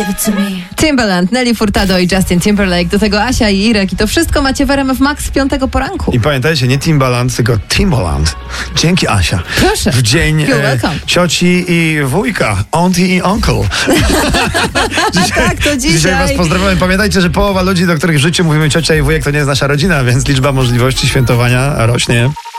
Timbaland, Nelly Furtado i Justin Timberlake, do tego Asia i Irek i to wszystko macie w RMF Max z 5 poranku. I pamiętajcie, nie Timbaland, tylko Timbaland. Dzięki, Asia. Proszę. W dzień cioci i wujka, auntie i uncle. Tak, to Dzisiaj was pozdrawiam. Pamiętajcie, że połowa ludzi, do których w życiu mówimy ciocia i wujek, to nie jest nasza rodzina, więc liczba możliwości świętowania rośnie.